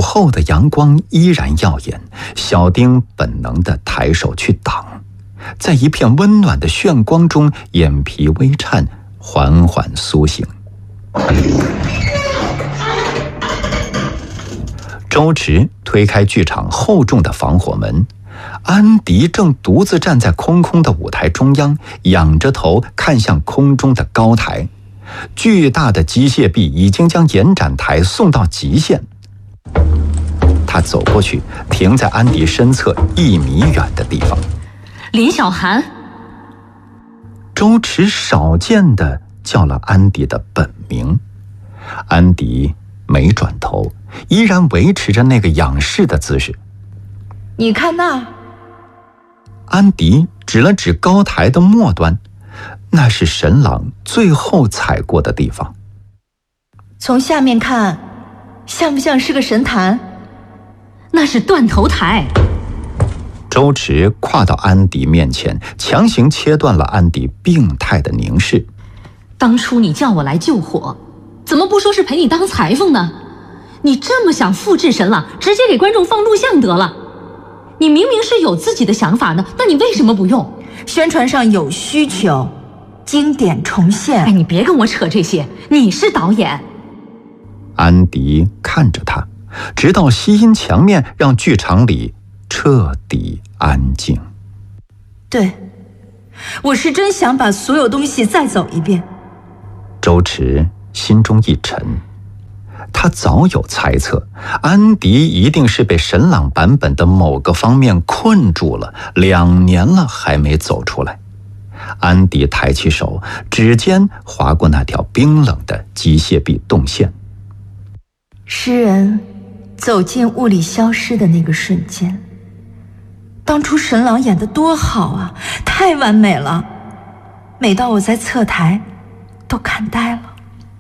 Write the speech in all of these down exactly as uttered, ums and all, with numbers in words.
午后的阳光依然耀眼，小丁本能地抬手去挡，在一片温暖的炫光中，眼皮微颤，缓缓苏醒。周驰推开剧场厚重的防火门，安迪正独自站在空空的舞台中央，仰着头看向空中的高台。巨大的机械臂已经将延展台送到极限。他走过去，停在安迪身侧一米远的地方。 林小涵。 周驰少见地叫了安迪的本名。安迪没转头，依然维持着那个仰视的姿势。 你看那。 安迪指了指高台的末端，那是神朗最后踩过的地方。 从下面看，像不像是个神坛？ 那是断头台。 周驰跨到安迪面前，强行切断了安迪病态的凝视。 当初你叫我来救火，怎么不说是陪你当裁缝呢？你这么想复制神朗，直接给观众放录像得了。你明明是有自己的想法呢，那你为什么不用？ 宣传上有需求，经典重现。 哎，你别跟我扯这些，你是导演。 安迪看着他，直到吸音墙面让剧场里彻底安静。 对，我是真想把所有东西再走一遍。 周驰心中一沉，他早有猜测，安迪一定是被神朗版本的某个方面困住了，两年了还没走出来。安迪抬起手，指尖划过那条冰冷的机械臂动线。 诗人走进物理消失的那个瞬间，当初神朗演得多好啊，太完美了，美到我在侧台都看呆了。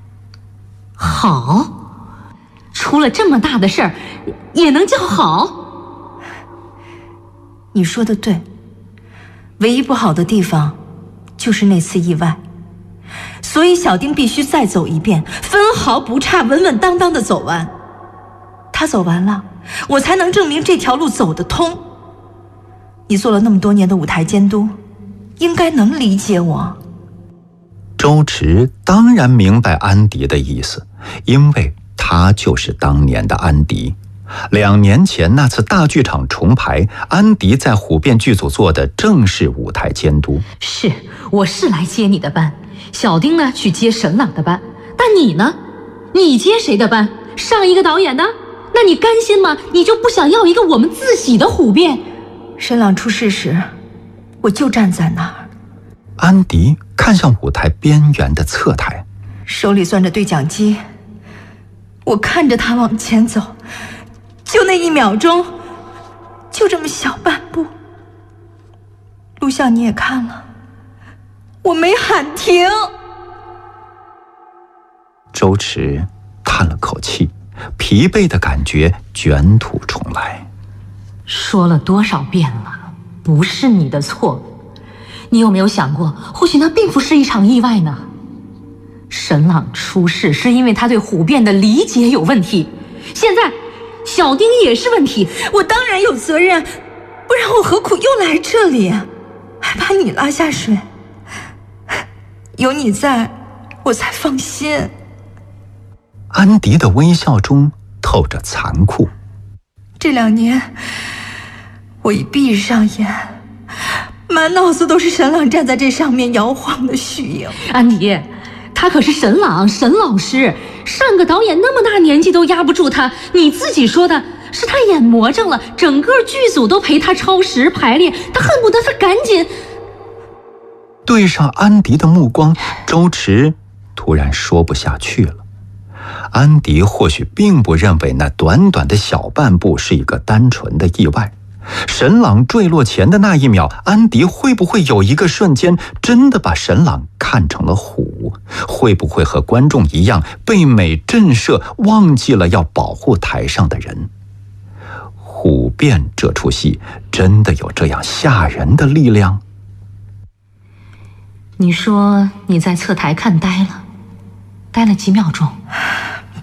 好，出了这么大的事儿，也能叫好？ 你说的对，唯一不好的地方就是那次意外，所以小丁必须再走一遍，分毫不差，稳稳当当的走完。他走完了，我才能证明这条路走得通。你做了那么多年的舞台监督，应该能理解我。 周驰当然明白安迪的意思，因为他就是当年的安迪。两年前那次大剧场重排，安迪在虎变剧组做的正是舞台监督。 是，我是来接你的班，小丁呢去接沈朗的班，但你呢？你接谁的班？上一个导演呢？那你甘心吗？你就不想要一个我们自己的虎变？ 沈朗出事时，我就站在那儿。 安迪看向舞台边缘的侧台， 手里攥着对讲机，我看着他往前走，就那一秒钟，就这么小半步。录像你也看了，我没喊停。 周驰叹了口气，疲惫的感觉卷土重来。 说了多少遍了，不是你的错。你有没有想过，或许那并不是一场意外呢？沈朗出事是因为他对虎变的理解有问题，现在小丁也是问题。 我当然有责任，不然我何苦又来这里，还把你拉下水。有你在，我才放心。 安迪的微笑中透着残酷。 这两年我一闭上眼，满脑子都是沈朗站在这上面摇晃的虚影。 安迪，他可是沈朗，沈老师，上个导演那么大年纪都压不住他，你自己说的，是他演魔怔了，整个剧组都陪他超时排练，他恨不得他赶紧。 对上安迪的目光，周驰突然说不下去了。安迪或许并不认为那短短的小半步是一个单纯的意外。沈朗坠落前的那一秒，安迪会不会有一个瞬间真的把沈朗看成了虎？会不会和观众一样被美震慑，忘记了要保护台上的人？虎变这出戏真的有这样吓人的力量？ 你说你在侧台看呆了，呆了几秒钟？